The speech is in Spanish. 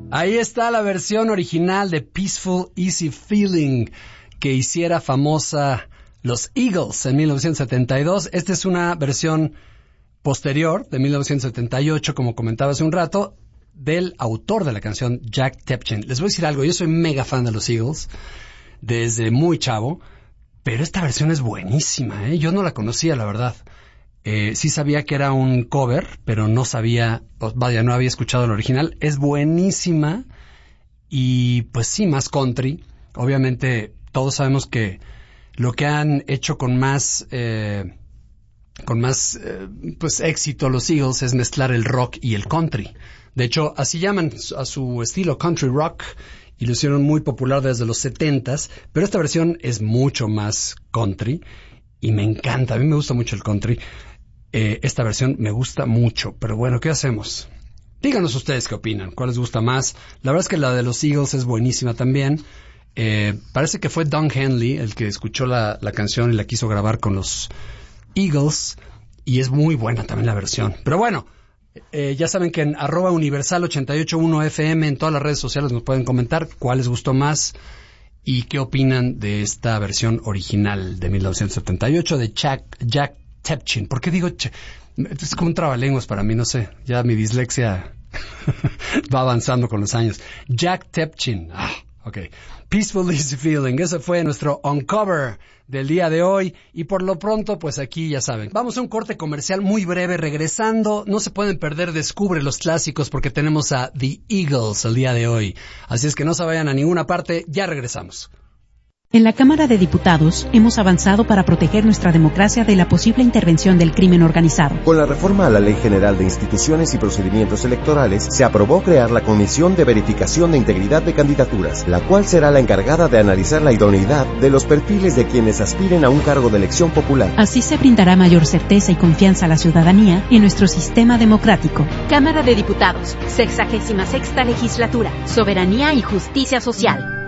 Ahí está la versión original de Peaceful Easy Feeling que hiciera famosa los Eagles en 1972. Esta es una versión posterior de 1978, como comentaba hace un rato, del autor de la canción, Jack Tepchen. Les voy a decir algo, yo soy mega fan de los Eagles desde muy chavo, pero esta versión es buenísima, ¿eh? Yo no la conocía, la verdad. Sí sabía que era un cover, pero no sabía, no había escuchado el original. Es buenísima y pues sí, más country. Obviamente todos sabemos que lo que han hecho con más pues éxito los Eagles es mezclar el rock y el country. De hecho, así llaman a su estilo, country rock, y lo hicieron muy popular desde los 70s, pero esta versión es mucho más country y me encanta. A mí me gusta mucho el country. Esta versión me gusta mucho, pero bueno, ¿qué hacemos? Díganos ustedes qué opinan, cuál les gusta más. La verdad es que la de los Eagles es buenísima también. Parece que fue Don Henley el que escuchó la canción y la quiso grabar con los Eagles, y es muy buena también la versión. Pero bueno, ya saben que en @universal881fm en todas las redes sociales nos pueden comentar cuál les gustó más y qué opinan de esta versión original de 1978 de Jack Tepchen. ¿Por qué digo es como un trabalenguas para mí? No sé, ya mi dislexia va avanzando con los años. Jack Tepchen. Ok. Peaceful Easy Feeling. Ese fue nuestro Uncover del día de hoy. Y por lo pronto, pues aquí ya saben. Vamos a un corte comercial muy breve. Regresando, no se pueden perder Descubre los clásicos porque tenemos a The Eagles el día de hoy. Así es que no se vayan a ninguna parte. Ya regresamos. En la Cámara de Diputados hemos avanzado para proteger nuestra democracia de la posible intervención del crimen organizado. Con la reforma a la Ley General de Instituciones y Procedimientos Electorales, se aprobó crear la Comisión de Verificación de Integridad de Candidaturas, la cual será la encargada de analizar la idoneidad de los perfiles de quienes aspiren a un cargo de elección popular. Así se brindará mayor certeza y confianza a la ciudadanía en nuestro sistema democrático. Cámara de Diputados, 66ª Legislatura, Soberanía y Justicia Social.